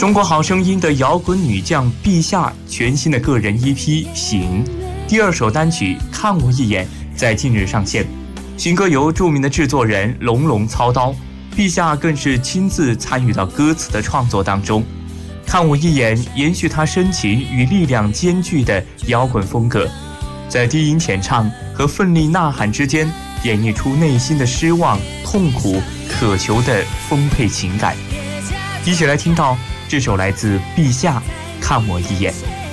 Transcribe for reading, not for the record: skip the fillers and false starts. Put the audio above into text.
中国好声音的摇滚女将陛下全新的个人 EP《醒》第2首单曲《看我一眼》在近日上线。新歌由著名的制作人龙龙操刀，陛下更是亲自参与到歌词的创作当中。看我一眼延续他深情与力量兼具的摇滚风格，在低音浅唱和奋力呐喊之间演绎出内心的失望、痛苦、渴求的丰沛情感。一起来听到这首来自陛下《看我一眼》。